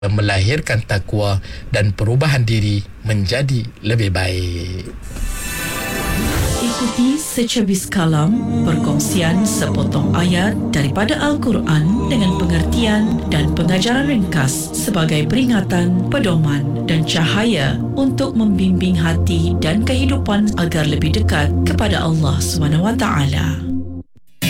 melahirkan takwa dan perubahan diri menjadi lebih baik. Ikuti secebis kalam, perkongsian sepotong ayat daripada Al-Quran dengan pengertian dan pengajaran ringkas sebagai peringatan, pedoman dan cahaya untuk membimbing hati dan kehidupan agar lebih dekat kepada Allah SWT.